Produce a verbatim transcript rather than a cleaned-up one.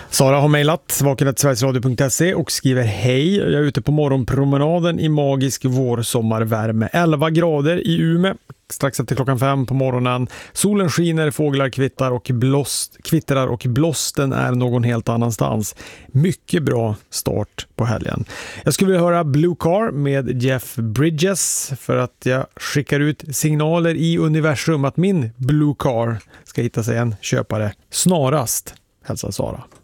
Sara har mejlat vaken at sverigesradio punkt se och skriver hej. Jag är ute på morgonpromenaden i magisk vårsommarvärme. elva grader i Umeå. Strax efter klockan fem på morgonen. Solen skiner, fåglar kvittar och blåst, kvittrar och blåsten är någon helt annanstans. Mycket bra start på helgen. Jag skulle vilja höra Blue Car med Jeff Bridges för att jag skickar ut signaler i universum att min Blue Car ska hitta sig en köpare snarast. Hälsa Sara.